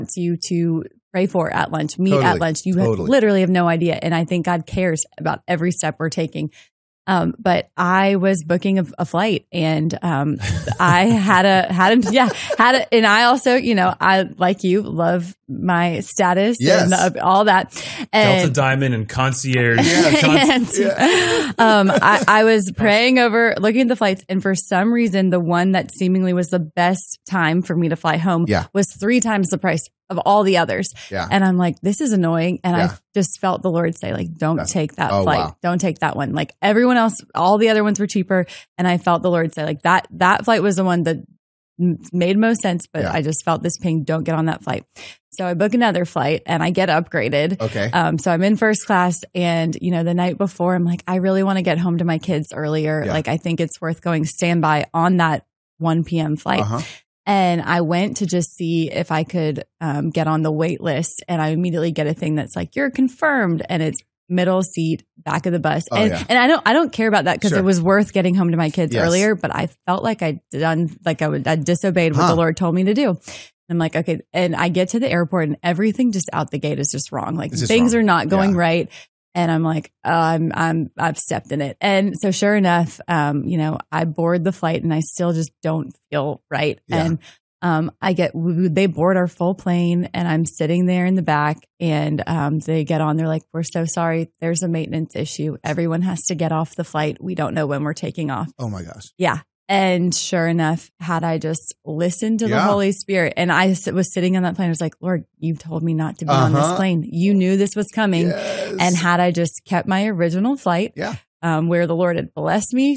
you to pray for at lunch, meet at lunch. You literally have no idea. And I think God cares about every step we're taking. But I was booking a flight and, I had and I also, I, like you, love my status and all that. And Delta Diamond and concierge. I was praying over, looking at the flights. And for some reason, the one that seemingly was the best time for me to fly home was 3 times the price of all the others. Yeah. And I'm like, this is annoying. And I just felt the Lord say, like, don't take that flight. Wow. Don't take that one. Like everyone else, all the other ones were cheaper. And I felt the Lord say, like, that flight was the one that made most sense, but I just felt this ping, don't get on that flight. So I book another flight and I get upgraded. Okay. So I'm in first class and, the night before I'm like, I really want to get home to my kids earlier. Yeah. Like, I think it's worth going standby on that 1 p.m. flight. Uh-huh. And I went to just see if I could get on the wait list. And I immediately get a thing that's like, you're confirmed. And it's middle seat, back of the bus. And I don't care about that because it was worth getting home to my kids earlier. But I felt like I disobeyed what the Lord told me to do. I'm like, okay. And I get to the airport and everything just out the gate is just wrong. Like things are not going right. And I'm like, I've stepped in it. And so sure enough, I board the flight and I still just don't feel right. Yeah. And they board our full plane and I'm sitting there in the back and they get on. They're like, we're so sorry. There's a maintenance issue. Everyone has to get off the flight. We don't know when we're taking off. Oh my gosh. Yeah. And sure enough, had I just listened to the Holy Spirit and I was sitting on that plane, I was like, Lord, you told me not to be on this plane. You knew this was coming. Yes. And had I just kept my original flight, where the Lord had blessed me,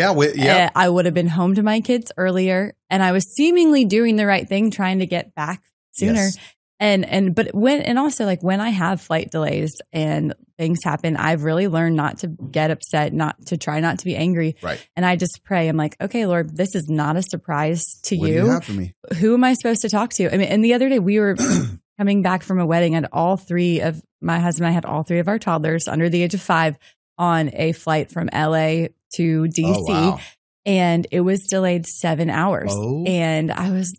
I would have been home to my kids earlier. And I was seemingly doing the right thing, trying to get back sooner. Yes. But when I have flight delays and things happen, I've really learned not to get upset, not to be angry. Right. And I just pray. I'm like, okay, Lord, this is not a surprise to you. What do you have for me? Who am I supposed to talk to? I mean, and the other day we were coming back from a wedding and my husband and I had all 3 of our toddlers under the age of 5 on a flight from LA to DC. Oh, wow. And it was delayed 7 hours. Oh. And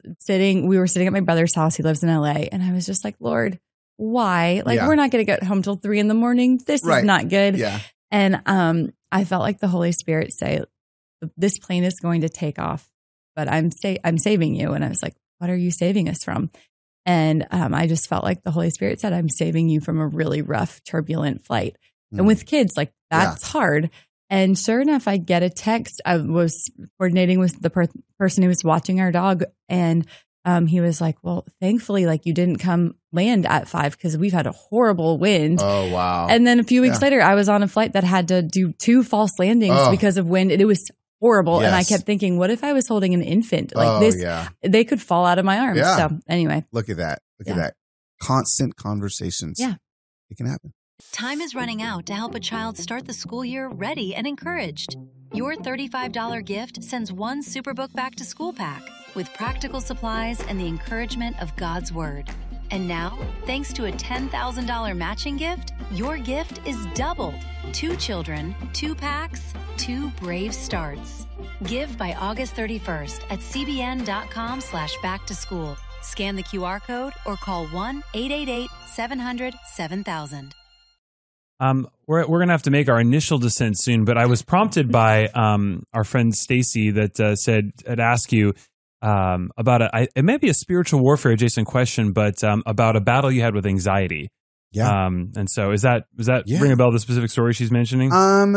we were sitting at my brother's house. He lives in LA. And I was just like, Lord, why? Like, we're not going to get home till 3 a.m. This is not good. Yeah. And I felt like the Holy Spirit say, this plane is going to take off, but I'm saving you. And I was like, what are you saving us from? And I just felt like the Holy Spirit said, I'm saving you from a really rough, turbulent flight. Mm. And with kids, like, that's hard. And sure enough, I get a text. I was coordinating with the person who was watching our dog. And he was like, well, thankfully, like, you didn't come land at 5 because we've had a horrible wind. Oh, wow. And then a few weeks later, I was on a flight that had to do 2 false landings because of wind. It was horrible. Yes. And I kept thinking, what if I was holding an infant? Like they could fall out of my arms. Yeah. So anyway. Look at that. Look at that. Constant conversations. Yeah. It can happen. Time is running out to help a child start the school year ready and encouraged. Your $35 gift sends one Superbook Back to School pack with practical supplies and the encouragement of God's Word. And now, thanks to a $10,000 matching gift, your gift is doubled. 2 children, 2 packs, 2 brave starts. Give by August 31st at cbn.com/backtoschool. Scan the QR code or call 1-888-700-7000. We're going to have to make our initial descent soon, but I was prompted by our friend Stacy that had asked you about it may be a spiritual warfare adjacent question, but about a battle you had with anxiety. Yeah. And so does that ring a bell, the specific story she's mentioning?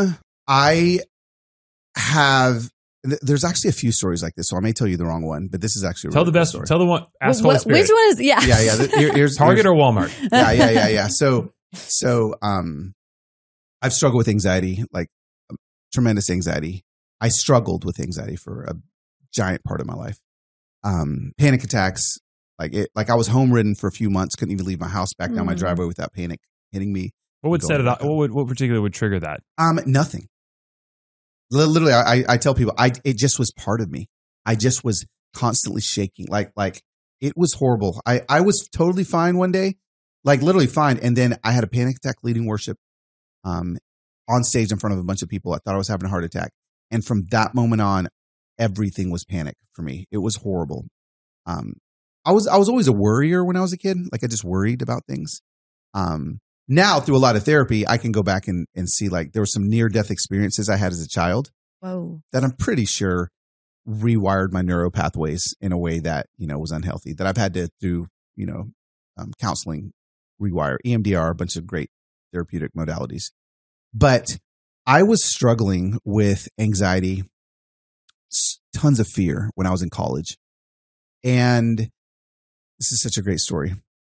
I have. There's actually a few stories like this, so I may tell you the wrong one, but this is actually tell the best story. Tell the one. Ask Holy Spirit. Which one is? Yeah. Here's Target or Walmart. Yeah. So, I've struggled with anxiety, like tremendous anxiety. I struggled with anxiety for a giant part of my life. Panic attacks, like I was home ridden for a few months, couldn't even leave my house back down my driveway without panic hitting me. What would set it off? What particularly would trigger that? Nothing. Literally, I tell people, it just was part of me. I just was constantly shaking. Like it was horrible. I was totally fine one day, like literally fine. And then I had a panic attack leading worship, on stage in front of a bunch of people. I thought I was having a heart attack. And from that moment on, everything was panic for me. It was horrible. I was always a worrier when I was a kid. Like I just worried about things. Now through a lot of therapy, I can go back and see like there were some near-death experiences I had as a child. Whoa. That I'm pretty sure rewired my neural pathways in a way that, was unhealthy, that I've had to, through, counseling, rewire, EMDR, a bunch of great therapeutic modalities. But I was struggling with anxiety, tons of fear when I was in college. And this is such a great story.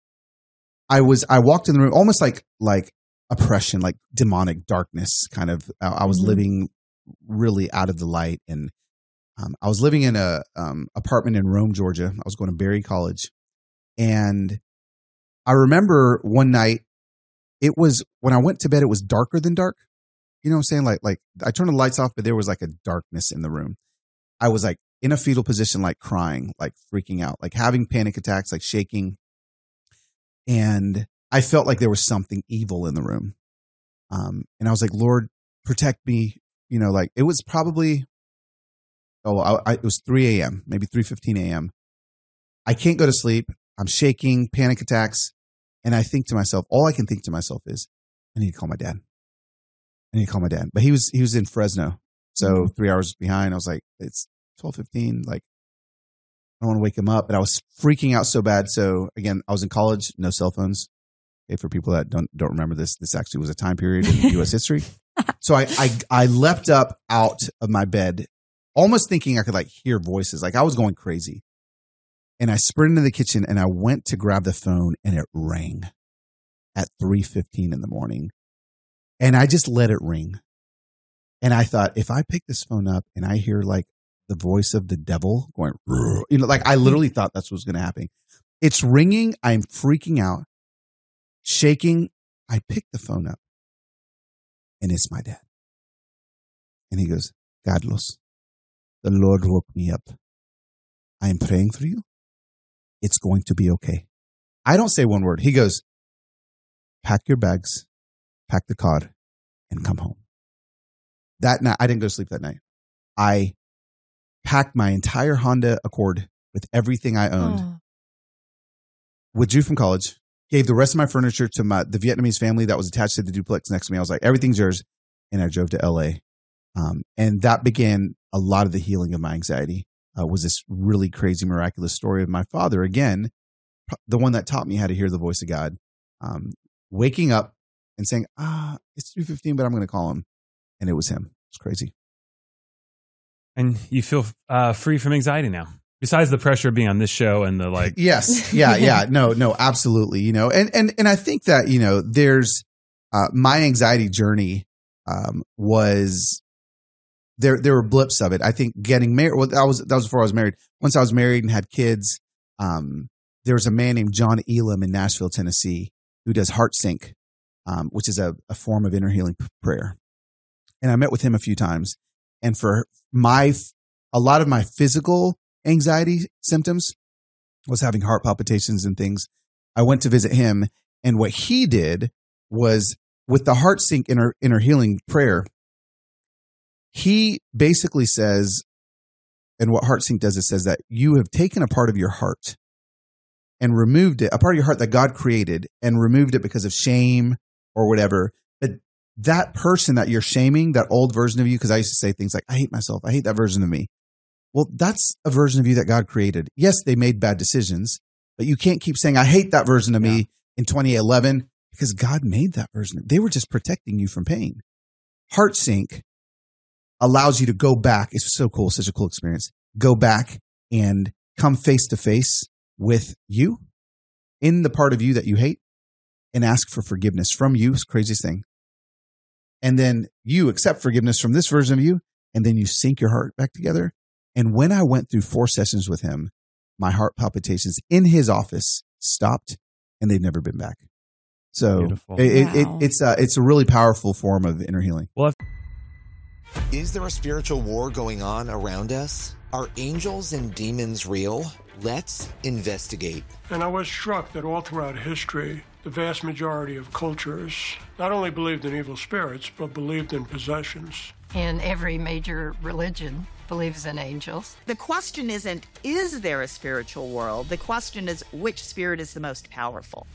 I walked in the room almost like oppression, like demonic darkness kind of. I was living really out of the light. And I was living in a apartment in Rome, Georgia. I was going to Berry College. And I remember one night, it was when I went to bed, it was darker than dark. You know what I'm saying? Like I turned the lights off, but there was like a darkness in the room. I was like in a fetal position, like crying, like freaking out, like having panic attacks, like shaking. And I felt like there was something evil in the room. And I was like, Lord, protect me. Like it was probably, it was 3 a.m., maybe 3:15 a.m. I can't go to sleep. I'm shaking, panic attacks. And I think to myself, all I can think to myself is, I need to call my dad. But he was in Fresno. So 3 hours behind. I was like, it's 12:15. Like, I don't want to wake him up. But I was freaking out so bad. So again, I was in college, no cell phones. Okay, for people that don't remember this actually was a time period in U.S. history. So I leapt up out of my bed, almost thinking I could like hear voices. Like I was going crazy. And I sprinted into the kitchen and I went to grab the phone and it rang at 3:15 in the morning. And I just let it ring. And I thought, if I pick this phone up and I hear like the voice of the devil going, like I literally thought that's what was going to happen. It's ringing. I'm freaking out, shaking. I pick the phone up and it's my dad. And he goes, Carlos, the Lord woke me up. I am praying for you. It's going to be okay. I don't say one word. He goes, pack your bags, pack the car, and come home. That night, I didn't go to sleep that night. I packed my entire Honda Accord with everything I owned, withdrew from college, gave the rest of my furniture to the Vietnamese family that was attached to the duplex next to me. I was like, everything's yours. And I drove to LA. And that began a lot of the healing of my anxiety. Was this really crazy, miraculous story of my father, again, the one that taught me how to hear the voice of God, waking up and saying, it's 3:15, but I'm going to call him. And it was him. It's crazy. And you feel free from anxiety now, besides the pressure of being on this show and the like. Yes. Yeah. No, absolutely. And I think that, there's my anxiety journey was there were blips of it. I think getting married, well, that was before I was married. Once I was married and had kids, there was a man named John Elam in Nashville, Tennessee, who does Heart Sync, which is a form of inner healing prayer. And I met with him a few times. And for a lot of my physical anxiety symptoms was having heart palpitations and things. I went to visit him. And what he did was with the Heart Sync inner healing prayer, he basically says, and what Heart Sync does, it says that you have taken a part of your heart and removed it, a part of your heart that God created, and removed it because of shame or whatever. But that person that you're shaming, that old version of you, because I used to say things like, I hate myself. I hate that version of me. Well, that's a version of you that God created. Yes, they made bad decisions, but you can't keep saying, I hate that version of me in 2011 because God made that version. They were just protecting you from pain. Heart Sync allows you to go back. It's so cool. Such a cool experience. Go back and come face to face with you in the part of you that you hate and ask for forgiveness from you. It's the craziest thing. And then you accept forgiveness from this version of you. And then you sync your heart back together. And when I went through 4 sessions with him, my heart palpitations in his office stopped and they've never been back. So it's a really powerful form of inner healing. Well, is there a spiritual war going on around us? Are angels and demons real? Let's investigate. And I was struck that all throughout history, the vast majority of cultures not only believed in evil spirits, but believed in possessions. And every major religion believes in angels. The question isn't, is there a spiritual world? The question is, which spirit is the most powerful?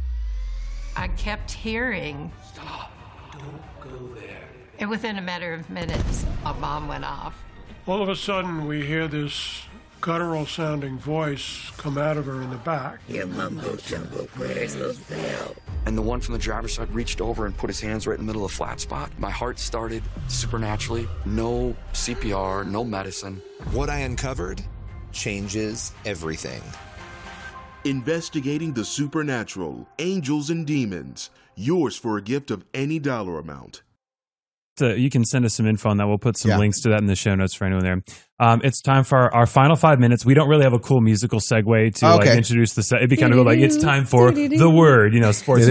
I kept hearing, "Stop, don't go there." and within a matter of minutes, a bomb went off. All of a sudden, we hear this guttural-sounding voice come out of her in the back. Your mumbo-jumbo prayers will fail. And the one from the driver's side reached over and put his hands right in the middle of the flat spot. My heart started supernaturally. No CPR, no medicine. What I uncovered changes everything. Investigating the supernatural, angels and demons. Yours for a gift of any dollar amount. You can send us some info on that. We'll put some links to that in the show notes for anyone there. It's time for our final 5 minutes. We don't really have a cool musical segue to like introduce the set. It'd be kind of like, it's time for the word, sports.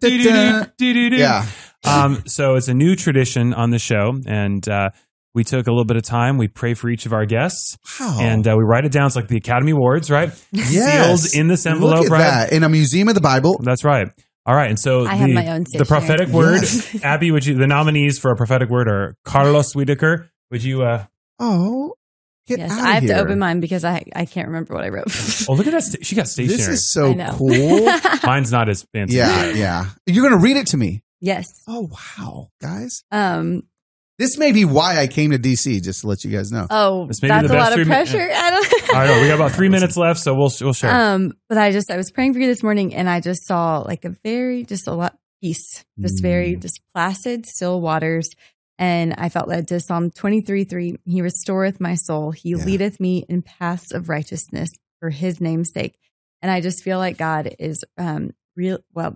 Yeah. So it's a new tradition on the show, and we took a little bit of time. We pray for each of our guests, and we write it down. It's like the Academy Awards, right? Yes. Sealed in this envelope, Look at right? that. In a museum of the Bible. That's right. All right, and so I have my own the prophetic word, Abby, the nominees for a prophetic word are Carlos Whitaker. Would you? Get out I have to open mine because I can't remember what I wrote. Oh, look at that! She got stationery. This is so cool. Mine's not as fancy. Yeah. You're going to read it to me. Yes. Oh wow, guys. This may be why I came to DC, just to let you guys know. Oh, that's a lot of pressure. I don't know. We got about 3 minutes left, so we'll share. But I was praying for you this morning, and I just saw like a lot peace, just placid, still waters. And I felt led to Psalm 23:3. He restoreth my soul. He leadeth me in paths of righteousness for his name's sake. And I just feel like God is real. Well,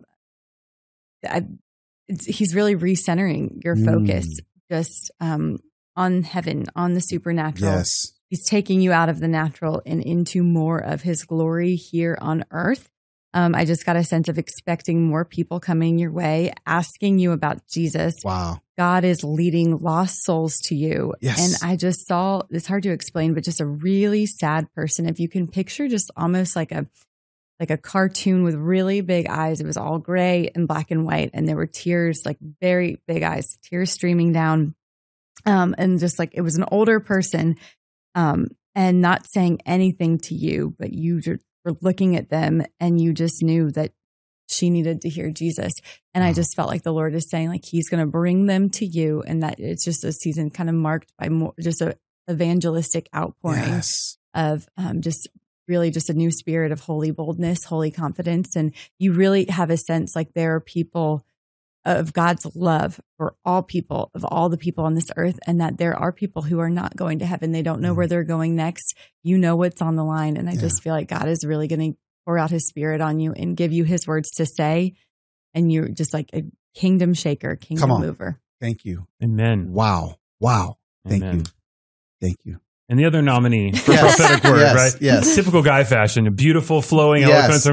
he's really recentering your focus. Just on heaven, on the supernatural. Yes. He's taking you out of the natural and into more of his glory here on earth. I just got a sense of expecting more people coming your way, asking you about Jesus. Wow. God is leading lost souls to you. Yes. And I just saw, it's hard to explain, but just a really sad person. If you can picture just almost like a cartoon with really big eyes. It was all gray and black and white. And there were tears, like very big eyes, tears streaming down. And just like, it was an older person, and not saying anything to you, but you were looking at them and you just knew that she needed to hear Jesus. And I just felt like the Lord is saying like, he's going to bring them to you. And that it's just a season kind of marked by more, just a evangelistic outpouring of, really just a new spirit of holy boldness, holy confidence. And you really have a sense like there are people of God's love for all people, of all the people on this earth, and that there are people who are not going to heaven. They don't know where they're going next. You know what's on the line. And I just feel like God is really going to pour out his spirit on you and give you his words to say. And you're just like a kingdom shaker, kingdom mover. Thank you. Amen. Wow. Thank you. And the other nominee for prophetic word, right? Yes. Typical guy fashion, a beautiful flowing eloquence.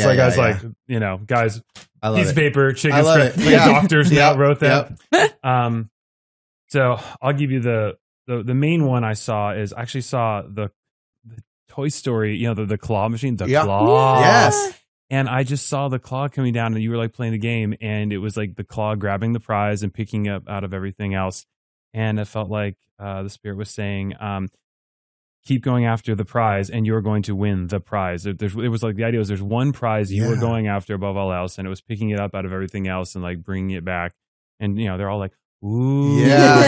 Guys, piece of paper, chicken script. Doctors now wrote that. Yep. So I'll give you the main one I saw is I actually saw the Toy Story, the claw machine, claw. Yes. And I just saw the claw coming down and you were like playing the game and it was like the claw grabbing the prize and picking up out of everything else. And it felt like the Spirit was saying, keep going after the prize and you're going to win the prize. It was like the idea was there's one prize you were going after above all else, and it was picking it up out of everything else and like bringing it back. And, they're all like, ooh.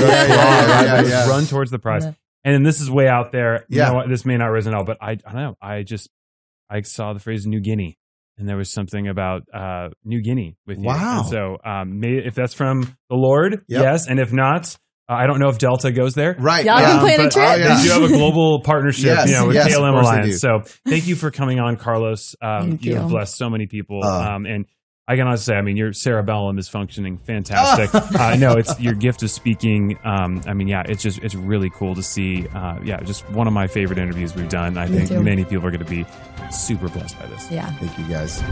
Run towards the prize. Yeah. And then this is way out there. You know what? This may not resonate out, but I don't know. I saw the phrase New Guinea. And there was something about New Guinea with you. Wow. And so if that's from the Lord, yes. And if not, I don't know if Delta goes there. Right. Y'all can plan a trip. They do have a global partnership with KLM Alliance. So thank you for coming on, Carlos. You have blessed so many people. And I can honestly say, your cerebellum is functioning fantastic. No, it's your gift of speaking. It's really cool to see. Just one of my favorite interviews we've done. I think many people are going to be super blessed by this. Yeah. Thank you, guys.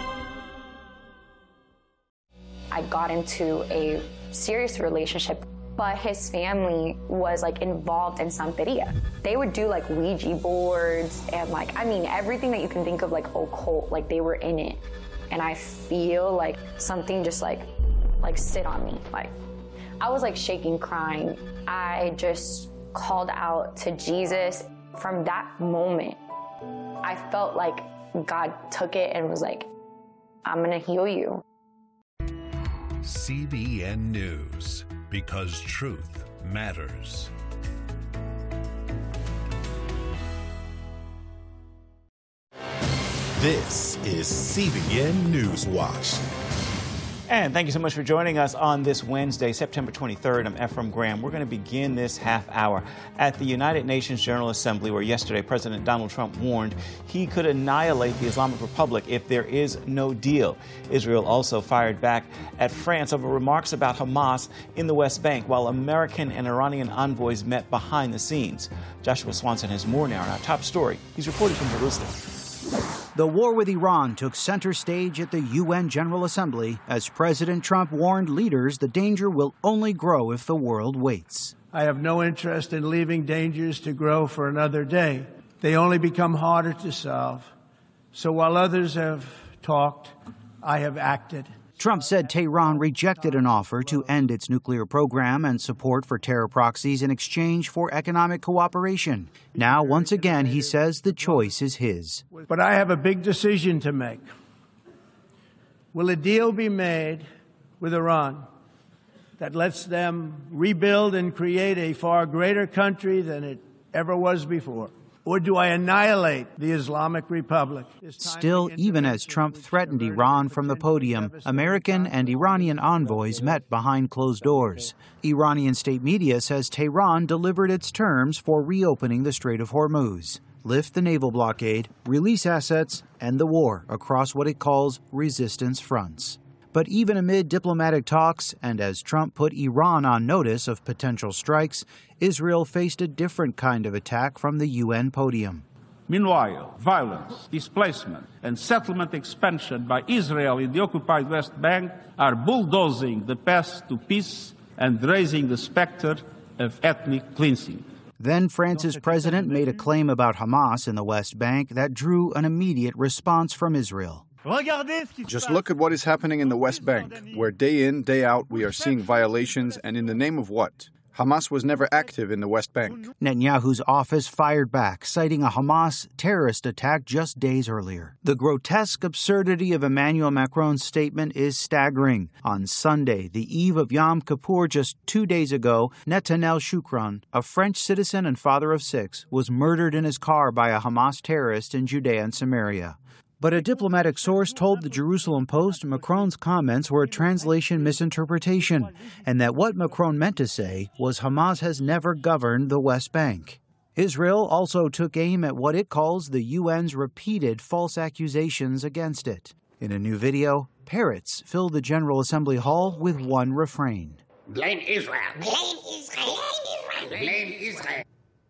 I got into a serious relationship but his family was like involved in Santeria. They would do like Ouija boards and like, I mean, everything that you can think of like occult, like they were in it. And I feel like something just like sit on me. Like I was like shaking, crying. I just called out to Jesus. From that moment, I felt like God took it and was like, I'm gonna heal you. CBN News, because truth matters. This is CBN News Watch. And thank you so much for joining us on this Wednesday, September 23rd. I'm Ephraim Graham. We're going to begin this half hour at the United Nations General Assembly, where yesterday President Donald Trump warned he could annihilate the Islamic Republic if there is no deal. Israel also fired back at France over remarks about Hamas in the West Bank, while American and Iranian envoys met behind the scenes. Joshua Swanson has more now on our top story. He's reporting from Jerusalem. The war with Iran took center stage at the UN General Assembly as President Trump warned leaders the danger will only grow if the world waits. I have no interest in leaving dangers to grow for another day. They only become harder to solve. So while others have talked, I have acted. Trump said Tehran rejected an offer to end its nuclear program and support for terror proxies in exchange for economic cooperation. Now, once again, he says the choice is his. But I have a big decision to make. Will a deal be made with Iran that lets them rebuild and create a far greater country than it ever was before? Or do I annihilate the Islamic Republic? Still, even as Trump threatened Iran from the podium, American and Iranian envoys met behind closed doors. Iranian state media says Tehran delivered its terms for reopening the Strait of Hormuz, lift the naval blockade, release assets, end the war across what it calls resistance fronts. But even amid diplomatic talks, and as Trump put Iran on notice of potential strikes, Israel faced a different kind of attack from the UN podium. Meanwhile, violence, displacement, and settlement expansion by Israel in the occupied West Bank are bulldozing the path to peace and raising the specter of ethnic cleansing. Then France's president made a claim about Hamas in the West Bank that drew an immediate response from Israel. Just look at what is happening in the West Bank, where day in, day out, we are seeing violations, and in the name of what? Hamas was never active in the West Bank. Netanyahu's office fired back, citing a Hamas terrorist attack just days earlier. The grotesque absurdity of Emmanuel Macron's statement is staggering. On Sunday, the eve of Yom Kippur just 2 days ago, Netanel Shukran, a French citizen and father of 6, was murdered in his car by a Hamas terrorist in Judea and Samaria. But a diplomatic source told the Jerusalem Post Macron's comments were a translation misinterpretation, and that what Macron meant to say was Hamas has never governed the West Bank. Israel also took aim at what it calls the UN's repeated false accusations against it. In a new video, parrots fill the General Assembly hall with one refrain. Blame Israel. Blame Israel. Blame Israel.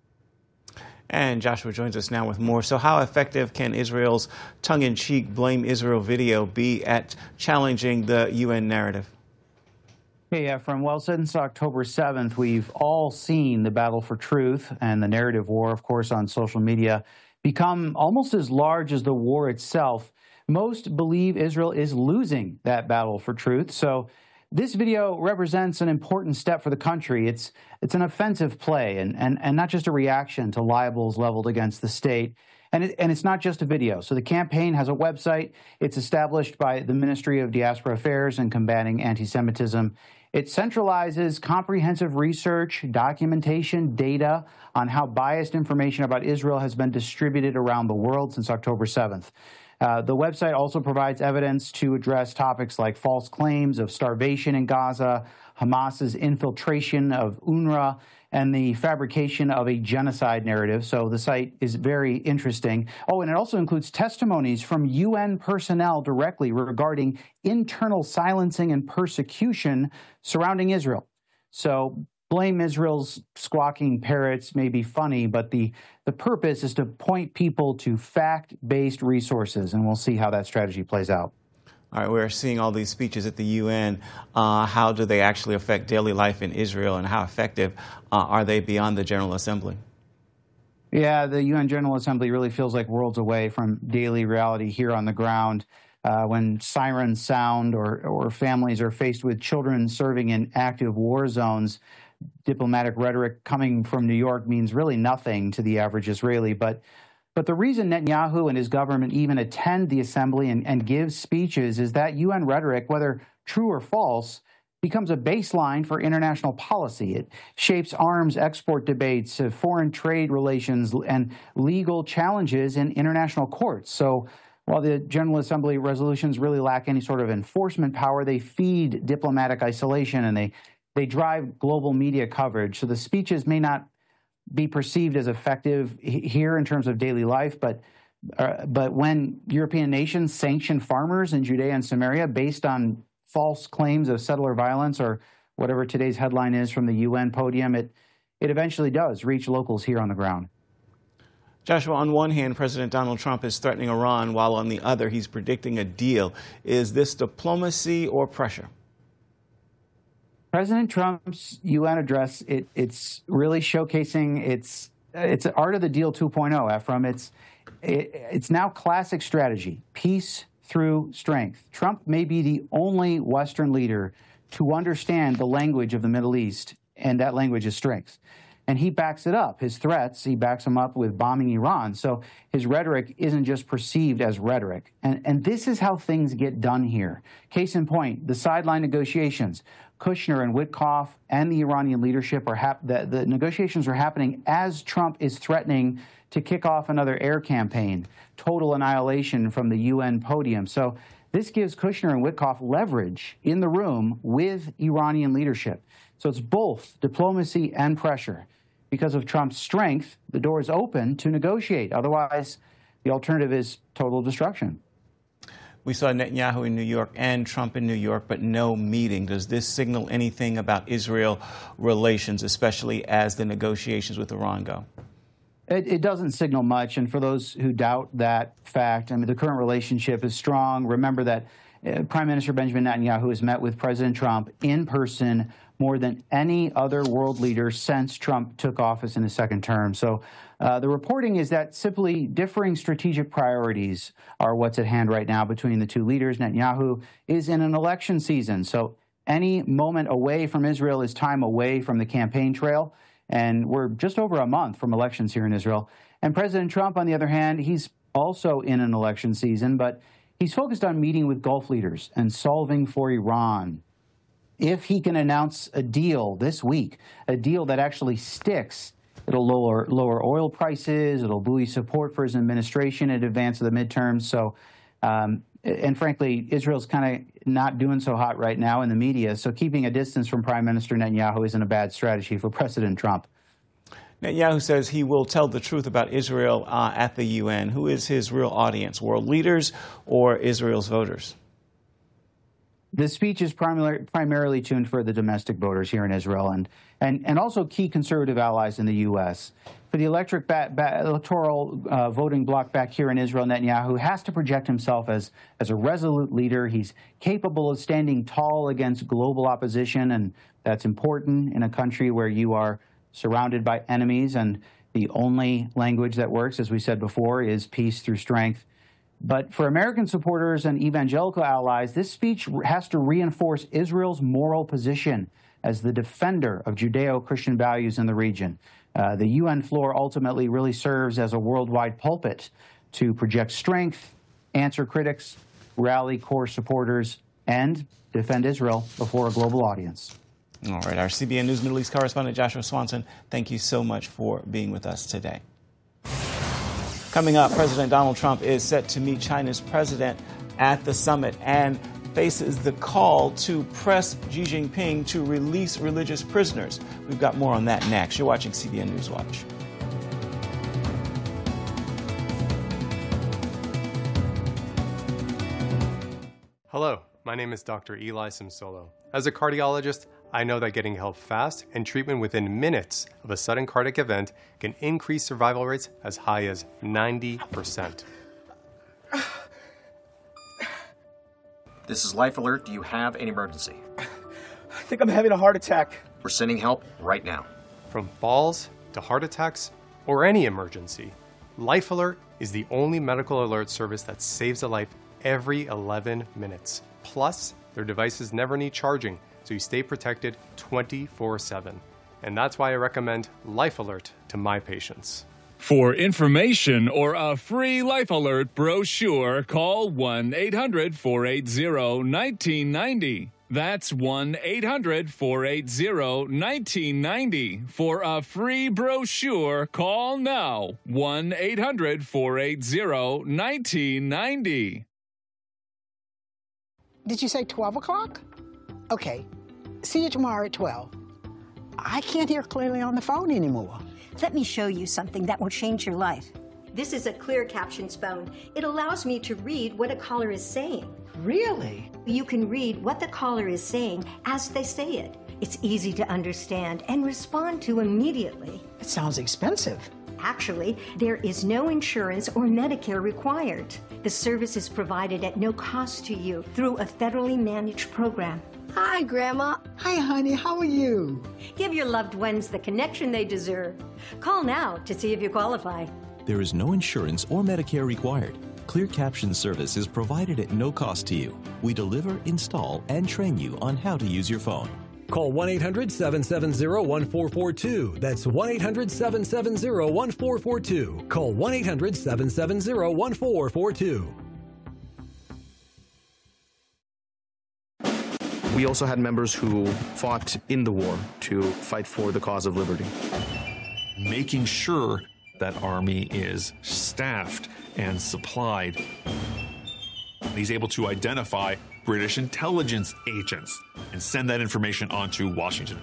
And Joshua joins us now with more. So how effective can Israel's tongue-in-cheek Blame Israel video be at challenging the UN narrative? Hey, Ephraim. Well, since October 7th, we've all seen the battle for truth and the narrative war, of course, on social media become almost as large as the war itself. Most believe Israel is losing that battle for truth. So this video represents an important step for the country. It's an offensive play and not just a reaction to libels leveled against the state. And it's not just a video. So the campaign has a website. It's established by the Ministry of Diaspora Affairs and Combating Anti-Semitism. It centralizes comprehensive research, documentation, data on how biased information about Israel has been distributed around the world since October 7th. The website also provides evidence to address topics like false claims of starvation in Gaza, Hamas's infiltration of UNRWA, and the fabrication of a genocide narrative. So the site is very interesting. Oh, and it also includes testimonies from UN personnel directly regarding internal silencing and persecution surrounding Israel. So Blame Israel's squawking parrots may be funny, but the purpose is to point people to fact-based resources, and we'll see how that strategy plays out. All right, we're seeing all these speeches at the UN. How do they actually affect daily life in Israel, and how effective are they beyond the General Assembly? Yeah, the UN General Assembly really feels like worlds away from daily reality here on the ground. When sirens sound or families are faced with children serving in active war zones, diplomatic rhetoric coming from New York means really nothing to the average Israeli. But the reason Netanyahu and his government even attend the assembly and give speeches is that UN rhetoric, whether true or false, becomes a baseline for international policy. It shapes arms export debates, foreign trade relations, and legal challenges in international courts. So while the General Assembly resolutions really lack any sort of enforcement power, they feed diplomatic isolation and they drive global media coverage. So the speeches may not be perceived as effective here in terms of daily life, but when European nations sanction farmers in Judea and Samaria based on false claims of settler violence, or whatever today's headline is from the UN podium, it eventually does reach locals here on the ground. Joshua, on one hand, President Donald Trump is threatening Iran, while on the other, he's predicting a deal. Is this diplomacy or pressure? President Trump's UN address, it's really showcasing it's art of the deal 2.0, Ephraim. It's now classic strategy, peace through strength. Trump may be the only Western leader to understand the language of the Middle East, and that language is strength. And he backs it up. His threats, he backs them up with bombing Iran. So his rhetoric isn't just perceived as rhetoric. And this is how things get done here. Case in point, the sideline negotiations. Kushner and Witkoff and the Iranian leadership the negotiations are happening as Trump is threatening to kick off another air campaign, total annihilation from the UN podium. So this gives Kushner and Witkoff leverage in the room with Iranian leadership. So it's both diplomacy and pressure. Because of Trump's strength, the door is open to negotiate. Otherwise, the alternative is total destruction. We saw Netanyahu in New York and Trump in New York, but no meeting. Does this signal anything about Israel relations, especially as the negotiations with Iran go? It doesn't signal much. And for those who doubt that fact, I mean, the current relationship is strong. Remember that Prime Minister Benjamin Netanyahu has met with President Trump in person more than any other world leader since Trump took office in his second term. So the reporting is that simply differing strategic priorities are what's at hand right now between the two leaders. Netanyahu is in an election season, so any moment away from Israel is time away from the campaign trail. And we're just over a month from elections here in Israel. And President Trump, on the other hand, he's also in an election season, but he's focused on meeting with Gulf leaders and solving for Iran. If he can announce a deal this week, a deal that actually sticks, it'll lower oil prices, it'll buoy support for his administration in advance of the midterms. So, and frankly, Israel's kind of not doing so hot right now in the media. So keeping a distance from Prime Minister Netanyahu isn't a bad strategy for President Trump. Netanyahu says he will tell the truth about Israel at the UN. Who is his real audience, world leaders or Israel's voters? The speech is primarily tuned for the domestic voters here in Israel and also key conservative allies in the U.S. For the electoral voting bloc back here in Israel, Netanyahu has to project himself as a resolute leader. He's capable of standing tall against global opposition, and that's important in a country where you are surrounded by enemies, and the only language that works, as we said before, is peace through strength. But for American supporters and evangelical allies, this speech has to reinforce Israel's moral position as the defender of Judeo-Christian values in the region. The UN floor ultimately really serves as a worldwide pulpit to project strength, answer critics, rally core supporters, and defend Israel before a global audience. All right, our CBN News Middle East correspondent Joshua Swanson, thank you so much for being with us today. Coming up, President Donald Trump is set to meet China's president at the summit and faces the call to press Xi Jinping to release religious prisoners. We've got more on that next. You're watching CBN News Watch. Hello, my name is Dr. Eli Simsolo. As a cardiologist, I know that getting help fast and treatment within minutes of a sudden cardiac event can increase survival rates as high as 90%. This is Life Alert. Do you have an emergency? I think I'm having a heart attack. We're sending help right now. From falls to heart attacks or any emergency, Life Alert is the only medical alert service that saves a life every 11 minutes. Plus, their devices never need charging, so you stay protected 24/7. And that's why I recommend Life Alert to my patients. For information or a free Life Alert brochure, call 1-800-480-1990. That's 1-800-480-1990. For a free brochure, call now. 1-800-480-1990. Did you say 12 o'clock? Okay. See you tomorrow at 12. I can't hear clearly on the phone anymore. Let me show you something that will change your life. This is a Clear Captions phone. It allows me to read what a caller is saying. Really? You can read what the caller is saying as they say it. It's easy to understand and respond to immediately. It sounds expensive. Actually, there is no insurance or Medicare required. The service is provided at no cost to you through a federally managed program. Hi, Grandma. Hi, honey. How are you? Give your loved ones the connection they deserve. Call now to see if you qualify. There is no insurance or Medicare required. Clear Captions service is provided at no cost to you. We deliver, install, and train you on how to use your phone. Call 1-800-770-1442. That's 1-800-770-1442. Call 1-800-770-1442. We also had members who fought in the war to fight for the cause of liberty. Making sure that army is staffed and supplied. He's able to identify British intelligence agents and send that information on to Washington.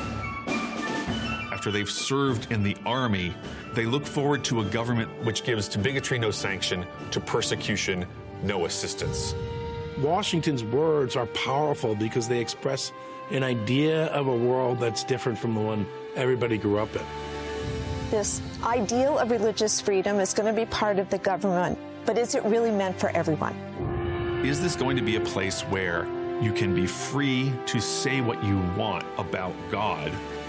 After they've served in the army, they look forward to a government which gives to bigotry no sanction, to persecution no assistance. Washington's words are powerful because they express an idea of a world that's different from the one everybody grew up in. This ideal of religious freedom is going to be part of the government, but is it really meant for everyone? Is this going to be a place where you can be free to say what you want about God